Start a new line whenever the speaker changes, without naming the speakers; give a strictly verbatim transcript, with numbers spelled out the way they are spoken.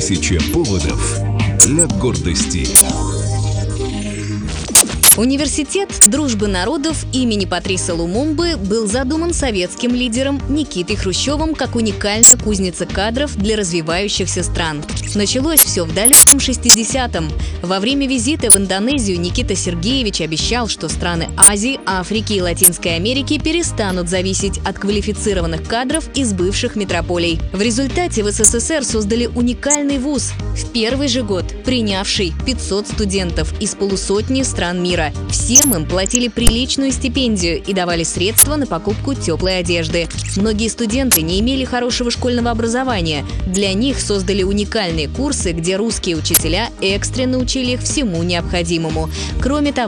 Тысяча поводов для гордости.
Университет дружбы народов имени Патриса Лумумбы был задуман советским лидером Никитой Хрущевым как уникальная кузница кадров для развивающихся стран. Началось все в далеком шестидесятом. Во время визита в Индонезию Никита Сергеевич обещал, что страны Азии, Африки и Латинской Америки перестанут зависеть от квалифицированных кадров из бывших метрополий. В результате в СССР создали уникальный вуз, в первый же год принявший пятьсот студентов из полусотни стран мира. Всем им платили приличную стипендию и давали средства на покупку теплой одежды. Многие студенты не имели хорошего школьного образования. Для них создали уникальные курсы, где русские учителя экстренно учили их всему необходимому. Кроме того,